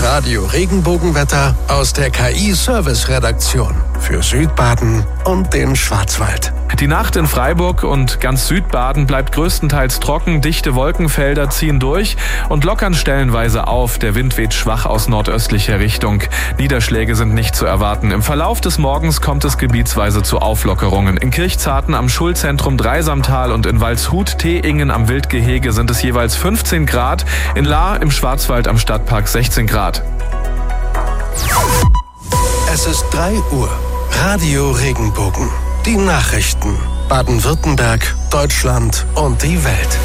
Radio Regenbogenwetter aus der KI-Service-Redaktion für Südbaden und den Schwarzwald. Die Nacht in Freiburg und ganz Südbaden bleibt größtenteils trocken, dichte Wolkenfelder ziehen durch und lockern stellenweise auf. Der Wind weht schwach aus nordöstlicher Richtung. Niederschläge sind nicht zu erwarten. Im Verlauf des Morgens kommt es gebietsweise zu Auflockerungen. In Kirchzarten am Schulzentrum Dreisamtal und in Waldshut-Teingen am Wildgehege sind es jeweils 15 Grad, in Lahr im Schwarzwald am Stadtpark 16 Grad. Es ist 3 Uhr. Radio Regenbogen. Die Nachrichten. Baden-Württemberg, Deutschland und die Welt.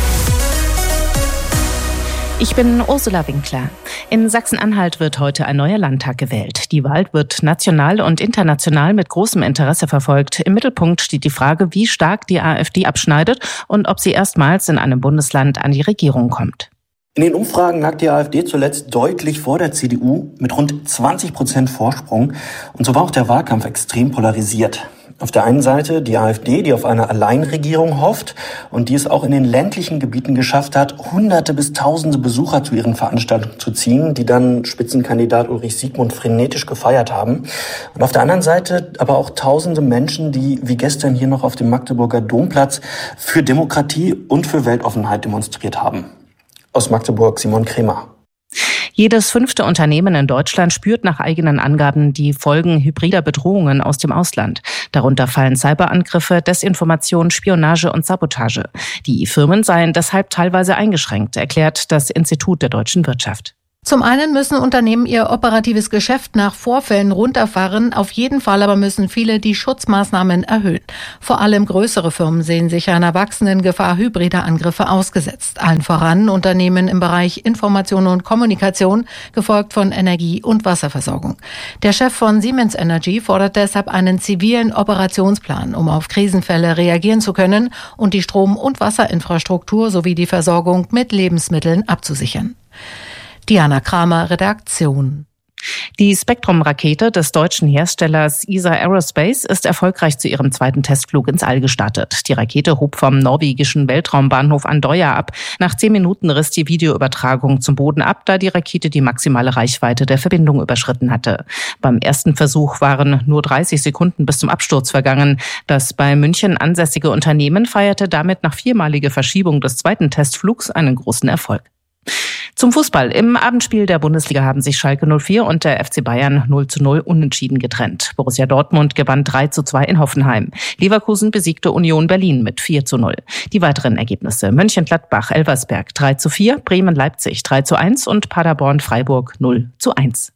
Ich bin Ursula Winkler. In Sachsen-Anhalt wird heute ein neuer Landtag gewählt. Die Wahl wird national und international mit großem Interesse verfolgt. Im Mittelpunkt steht die Frage, wie stark die AfD abschneidet und ob sie erstmals in einem Bundesland an die Regierung kommt. In den Umfragen lag die AfD zuletzt deutlich vor der CDU mit rund 20% Vorsprung. Und so war auch der Wahlkampf extrem polarisiert. Auf der einen Seite die AfD, die auf eine Alleinregierung hofft und die es auch in den ländlichen Gebieten geschafft hat, Hunderte bis Tausende Besucher zu ihren Veranstaltungen zu ziehen, die dann Spitzenkandidat Ulrich Siegmund frenetisch gefeiert haben. Und auf der anderen Seite aber auch tausende Menschen, die wie gestern hier noch auf dem Magdeburger Domplatz für Demokratie und für Weltoffenheit demonstriert haben. Aus Magdeburg Simon Kremer. Jedes 5. Unternehmen in Deutschland spürt nach eigenen Angaben die Folgen hybrider Bedrohungen aus dem Ausland. Darunter fallen Cyberangriffe, Desinformation, Spionage und Sabotage. Die Firmen seien deshalb teilweise eingeschränkt, erklärt das Institut der deutschen Wirtschaft. Zum einen müssen Unternehmen ihr operatives Geschäft nach Vorfällen runterfahren. Auf jeden Fall aber müssen viele die Schutzmaßnahmen erhöhen. Vor allem größere Firmen sehen sich einer wachsenden Gefahr hybrider Angriffe ausgesetzt. Allen voran Unternehmen im Bereich Information und Kommunikation, gefolgt von Energie- und Wasserversorgung. Der Chef von Siemens Energy fordert deshalb einen zivilen Operationsplan, um auf Krisenfälle reagieren zu können und die Strom- und Wasserinfrastruktur sowie die Versorgung mit Lebensmitteln abzusichern. Diana Kramer, Redaktion. Die Spektrum-Rakete des deutschen Herstellers ESA Aerospace ist erfolgreich zu ihrem 2. Testflug ins All gestartet. Die Rakete hob vom norwegischen Weltraumbahnhof Andøya ab. Nach 10 Minuten riss die Videoübertragung zum Boden ab, da die Rakete die maximale Reichweite der Verbindung überschritten hatte. Beim ersten Versuch waren nur 30 Sekunden bis zum Absturz vergangen. Das bei München ansässige Unternehmen feierte damit nach 4-maliger Verschiebung des 2. Testflugs einen großen Erfolg. Zum Fußball. Im Abendspiel der Bundesliga haben sich Schalke 04 und der FC Bayern 0:0 unentschieden getrennt. Borussia Dortmund gewann 3:2 in Hoffenheim. Leverkusen besiegte Union Berlin mit 4:0. Die weiteren Ergebnisse: Mönchengladbach-Elversberg 3:4, Bremen-Leipzig 3:1 und Paderborn-Freiburg 0:1.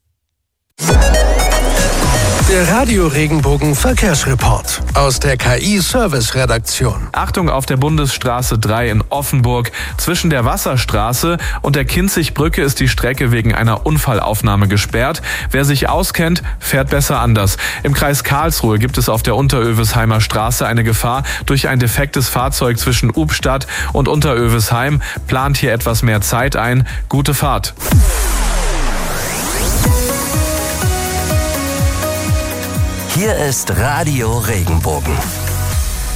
Der Radio Regenbogen Verkehrsreport aus der KI-Service-Redaktion. Achtung auf der Bundesstraße 3 in Offenburg. Zwischen der Wasserstraße und der Kinzigbrücke ist die Strecke wegen einer Unfallaufnahme gesperrt. Wer sich auskennt, fährt besser anders. Im Kreis Karlsruhe gibt es auf der Unterövesheimer Straße eine Gefahr durch ein defektes Fahrzeug zwischen Ubstadt und Unterövesheim. Plant hier etwas mehr Zeit ein. Gute Fahrt. Hier ist Radio Regenbogen.